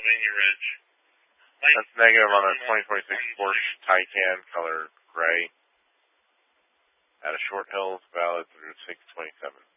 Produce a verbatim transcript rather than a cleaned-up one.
Pennsylvania Ridge. That's negative on a twenty twenty-six Porsche Taycan, color gray. At a Short Hills, valid through six twenty-seven.